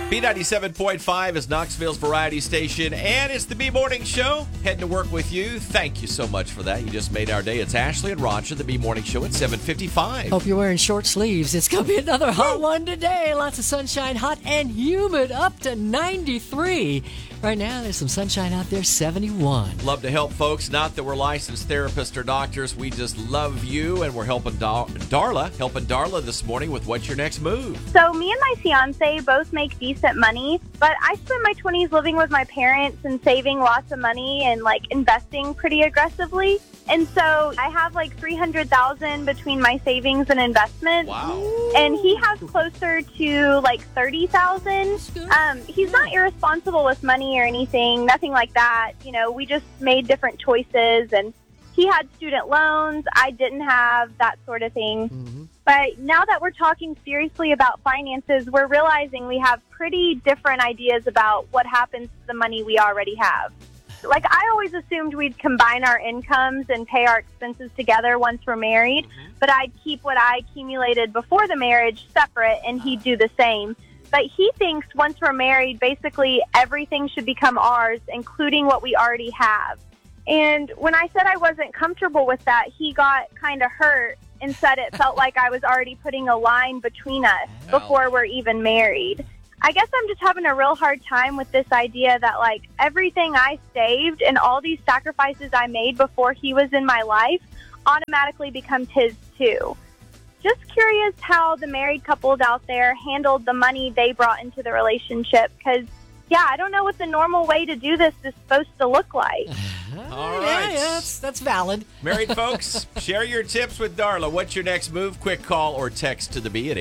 B97.5 is Knoxville's variety station, and it's the B Morning Show. Heading to work with you. Thank you so much for that. You just made our day. It's Ashley and Roger, the B Morning Show at 7:55. Hope you're wearing short sleeves. It's going to be another hot one today. Lots of sunshine, hot and humid, up to 93. Right now, there's some sunshine out there, 71. Love to help folks. Not that we're licensed therapists or doctors. We just love you, and we're helping Darla this morning with What's Your Next Move? So me and my fiance both make decent money, but I spent my 20s living with my parents and saving lots of money and investing pretty aggressively. And so I have $300,000 between my savings and investments. Wow. And he has closer to $30,000. He's not irresponsible with money or anything, nothing like that. You know, we just made different choices, and he had student loans. I didn't have that sort of thing. Mm-hmm. But now that we're talking seriously about finances, we're realizing we have pretty different ideas about what happens to the money we already have. I always assumed we'd combine our incomes and pay our expenses together once we're married, but I'd keep what I accumulated before the marriage separate, and he'd do the same. But he thinks once we're married, basically everything should become ours, including what we already have. And when I said I wasn't comfortable with that, he got kind of hurt and said it felt like I was already putting a line between us before we're even married. I guess I'm just having a real hard time with this idea that, everything I saved and all these sacrifices I made before he was in my life automatically becomes his, too. Just curious how the married couples out there handled the money they brought into the relationship, because, I don't know what the normal way to do this is supposed to look like. All right. Yeah, that's valid. Married folks, share your tips with Darla. What's your next move? Quick call or text to the B at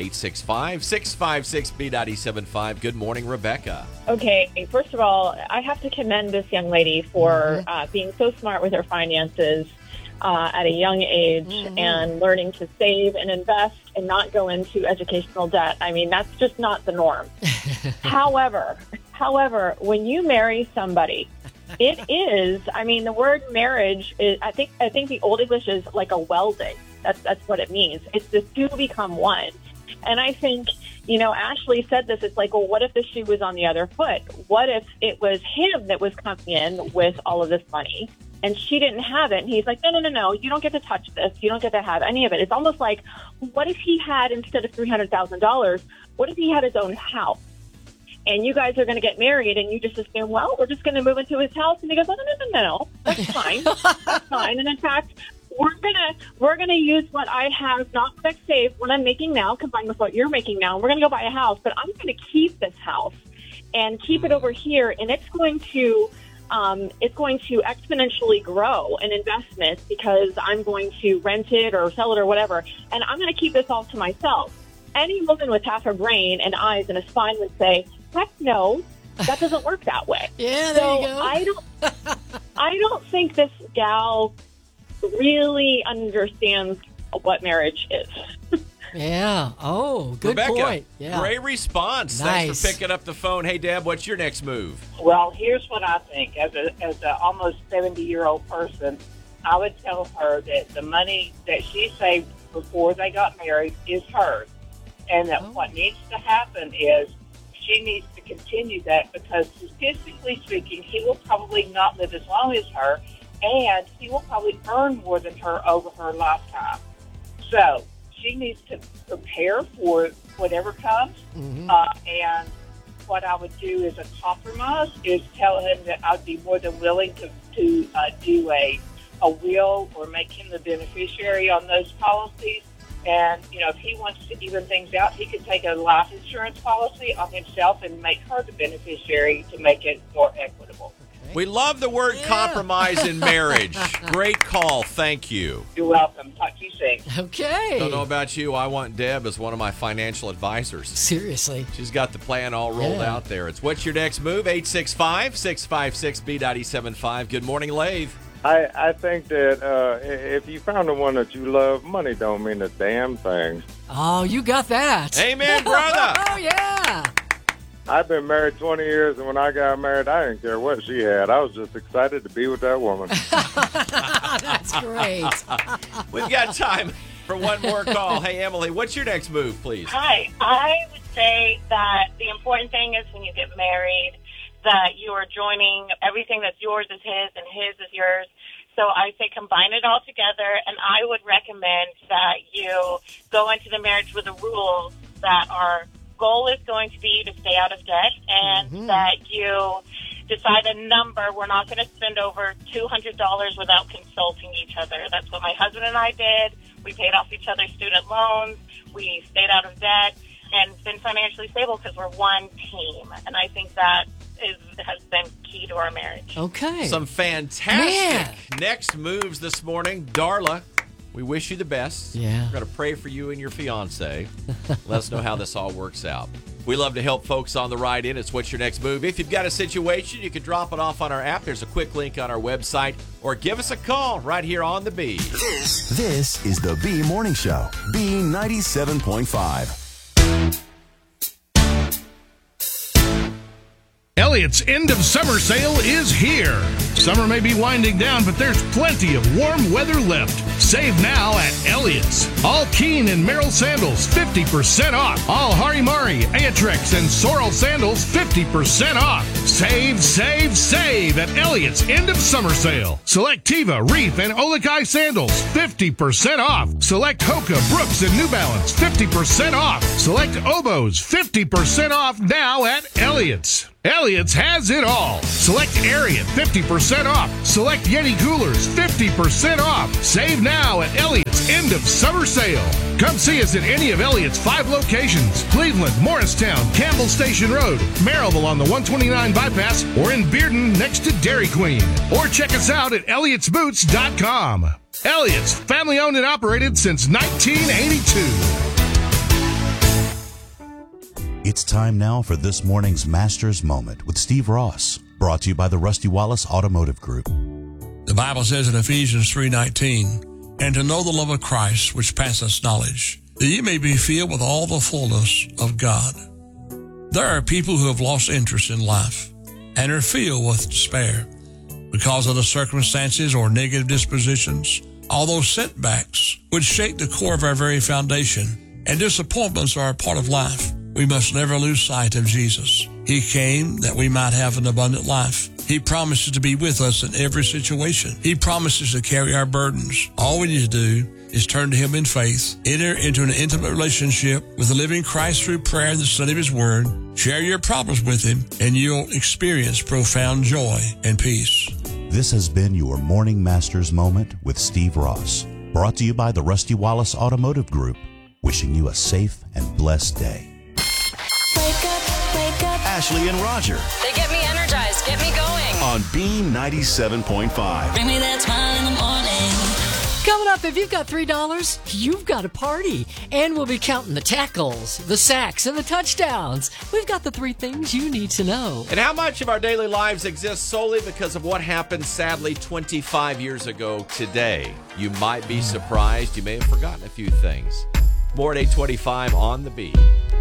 865-656-B975. Good morning, Rebecca. Okay, first of all, I have to commend this young lady for being so smart with her finances at a young age and learning to save and invest and not go into educational debt. I mean, that's just not the norm. However, when you marry somebody, it is, the word marriage is, I think the Old English is like a welding. That's what it means. It's the two become one. And I think, Ashley said this, it's well, what if the shoe was on the other foot? What if it was him that was coming in with all of this money and she didn't have it? And he's like, no, you don't get to touch this. You don't get to have any of it. It's almost like, what if he had, instead of $300,000, what if he had his own house? And you guys are going to get married, and you just assume, well, we're just going to move into his house. And he goes, no, that's fine. That's fine. And in fact, we're gonna use what I have, not what I've saved, what I'm making now, combined with what you're making now. And we're going to go buy a house, but I'm going to keep this house and keep it over here, and it's going to exponentially grow in investment because I'm going to rent it or sell it or whatever, and I'm going to keep this all to myself. Any woman with half a brain and eyes and a spine would say, heck no, that doesn't work that way. Yeah, there you go. I don't think this gal really understands what marriage is. Yeah. Oh, good Rebecca, point. Yeah. Great response. Nice. Thanks for picking up the phone. Hey, Deb, what's your next move? Well, here's what I think. As a almost 70-year-old person, I would tell her that the money that she saved before they got married is hers. And that what needs to happen is she needs to continue that, because statistically speaking, he will probably not live as long as her, and he will probably earn more than her over her lifetime. So she needs to prepare for whatever comes. And what I would do as a compromise is tell him that I'd be more than willing to do a will or make him the beneficiary on those policies. And, if he wants to even things out, he could take a life insurance policy on himself and make her the beneficiary to make it more equitable. We love the word compromise in marriage. Great call. Thank you. You're welcome. Talk to you soon. Okay. Don't know about you. I want Deb as one of my financial advisors. Seriously. She's got the plan all rolled out there. It's What's Your Next Move? 865-656-B975. Good morning, Lave. I think that if you found the one that you love, money don't mean a damn thing. Oh, you got that. Amen, brother. Oh, yeah. I've been married 20 years, and when I got married, I didn't care what she had. I was just excited to be with that woman. That's great. We've got time for one more call. Hey, Emily, what's your next move, please? Hi. I would say that the important important thing is when you get married that you are joining everything that's yours is his and his is yours. So I say combine it all together, and I would recommend that you go into the marriage with the rules that our goal is going to be to stay out of debt, and that you decide a number. We're not going to spend over $200 without consulting each other. That's what my husband and I did. We paid off each other's student loans. We stayed out of debt and been financially stable because we're one team. And I think that has been key to our marriage. Okay. Some fantastic next moves this morning. Darla, we wish you the best. Yeah. We're going to pray for you and your fiance. Let us know how this all works out. We love to help folks on the ride in. It's What's Your Next Move. If you've got a situation, you can drop it off on our app. There's a quick link on our website, or give us a call right here on the B. This is the B Morning Show. B 97.5. Elliott's end of summer sale is here. Summer may be winding down, but there's plenty of warm weather left. Save now at Elliott's. All Keen and Merrill sandals, 50% off. All Harimari, Aetrex, and Sorrel sandals, 50% off. Save, save, save at Elliott's end of summer sale. Select Tiva, Reef, and Olakai sandals, 50% off. Select Hoka, Brooks, and New Balance, 50% off. Select Oboes, 50% off now at Elliott's. Elliott's has it all. Select Ariat, 50% off. Select Yeti coolers, 50% off. Save now at Elliott's end of summer sale. Come see us at any of Elliott's 5 locations: Cleveland, Morristown, Campbell Station Road, Maryville on the 129 bypass, or in Bearden next to Dairy Queen. Or check us out at Elliott'sBoots.com. Elliott's, family owned and operated since 1982. It's time now for this morning's Master's Moment with Steve Ross, brought to you by the Rusty Wallace Automotive Group. The Bible says in Ephesians 3:19, "And to know the love of Christ, which passeth knowledge, that ye may be filled with all the fullness of God." There are people who have lost interest in life and are filled with despair because of the circumstances or negative dispositions, all those setbacks which shake the core of our very foundation, and disappointments are a part of life. We must never lose sight of Jesus. He came that we might have an abundant life. He promises to be with us in every situation. He promises to carry our burdens. All we need to do is turn to Him in faith, enter into an intimate relationship with the living Christ through prayer and the study of His Word, share your problems with Him, and you'll experience profound joy and peace. This has been your Morning Master's Moment with Steve Ross, brought to you by the Rusty Wallace Automotive Group, wishing you a safe and blessed day. Wake up. Ashley and Roger They get me energized, get me going. on B 97.5. Bring me that smile in the morning. Coming up, if you've got $3, you've got a party. And we'll be counting the tackles, the sacks, and the touchdowns. We've got the 3 things you need to know. And how much of our daily lives exists solely because of what happened, sadly, 25 years ago today? You might be surprised. You may have forgotten a few things. More at 8:25 on the B.